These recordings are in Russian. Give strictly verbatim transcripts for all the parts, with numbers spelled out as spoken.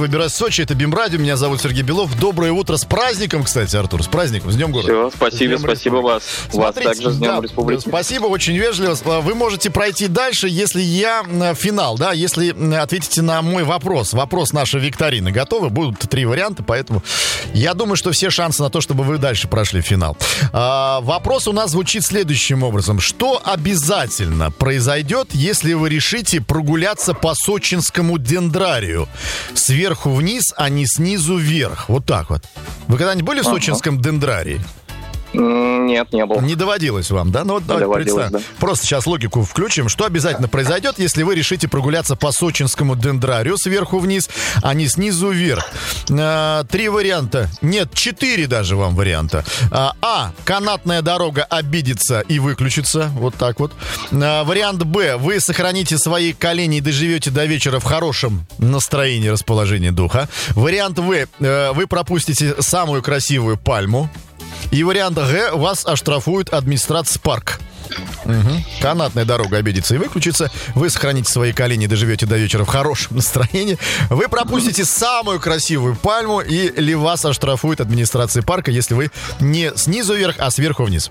«Выбирай Сочи». Это БИМ-радио. Меня зовут Сергей Белов. Доброе утро. С праздником, кстати, Артур. С праздником. С Днем города. Все, спасибо, спасибо вас. Смотрите, вас также с Днем да, Республики. Спасибо, очень вежливо. Вы можете пройти дальше, если я финал, да, если ответите на мой вопрос. Вопрос нашей викторины. Готовы? Будут три варианта, поэтому я думаю, что все шансы на то, чтобы вы дальше прошли финал. А, вопрос у нас звучит следующим образом. Что обязательно произойдет, если вы решите прогуляться по сочинскому дендрарию? Сверху вниз, а не снизу вверх. Вот так вот. Вы когда-нибудь были в сочинском ага. дендрарии? Нет, не было. Не доводилось вам, да? Ну вот давайте представим. Да. Просто сейчас логику включим. Что обязательно произойдет, если вы решите прогуляться по сочинскому дендрарию сверху вниз, а не снизу вверх? А, три варианта. Нет, четыре даже вам варианта. А, а. Канатная дорога обидится и выключится. Вот так вот. А, вариант Б. Вы сохраните свои колени и доживете до вечера в хорошем настроении, расположении духа. Вариант В. Вы пропустите самую красивую пальму. И вариант Г. Вас оштрафует администрация парка. Угу. Канатная дорога обидится и выключится. Вы сохраните свои колени и доживете до вечера в хорошем настроении. Вы пропустите самую красивую пальму, или вас оштрафует администрация парка, если вы не снизу вверх, а сверху вниз.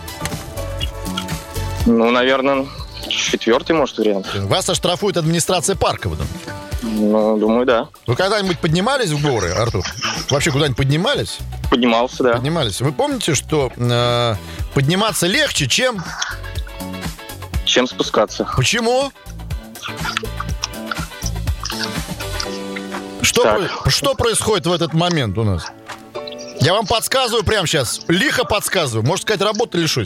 Ну, наверное, четвертый, может, вариант. Вас оштрафует администрация парка, вы думаете? Ну, думаю, да. Вы когда-нибудь поднимались в горы, Артур? Вообще куда-нибудь поднимались? Поднимался, да. Поднимались. Вы помните, что э, подниматься легче, чем... Чем спускаться. Почему? Что, про... что происходит в этот момент у нас? Я вам подсказываю прямо сейчас. Лихо подсказываю. Можно сказать, работы лишусь.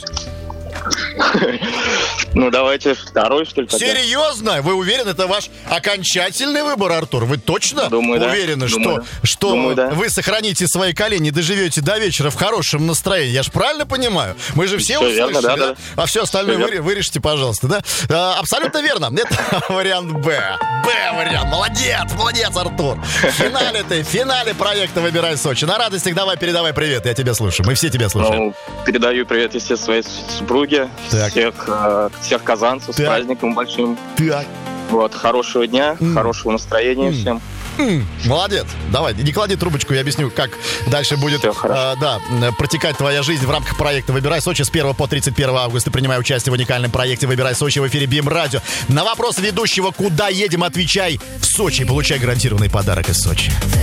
Ну, давайте второй, что ли, тогда. Серьезно? Вы уверены, это ваш окончательный выбор, Артур? Вы точно Думаю, уверены, да. что, Думаю, что Думаю, да. вы сохраните свои колени и доживете до вечера в хорошем настроении? Я же правильно понимаю? Мы же все, все услышали, верно, да, да? да. А все остальное все вы, вырежьте, пожалуйста, да? А, абсолютно верно. Это вариант Б. Б-вариант. Молодец, молодец, Артур. В финале ты, в финале проекта «Выбирай Сочи». На радостях давай передавай привет, я тебя слушаю. Мы все тебя слушаем. Ну, передаю привет, естественно, своей супруге, так. всех, всех казанцев, так. С праздником большим. Так. Вот, хорошего дня, mm. хорошего настроения mm. всем. Mm. Молодец. Давай, не клади трубочку, я объясню, как дальше будет э, да, протекать твоя жизнь в рамках проекта «Выбирай Сочи». С первого по тридцать первое августа принимай участие в уникальном проекте «Выбирай Сочи» в эфире БИМ-радио. На вопрос ведущего «Куда едем?» отвечай: в Сочи. Получай гарантированный подарок из Сочи.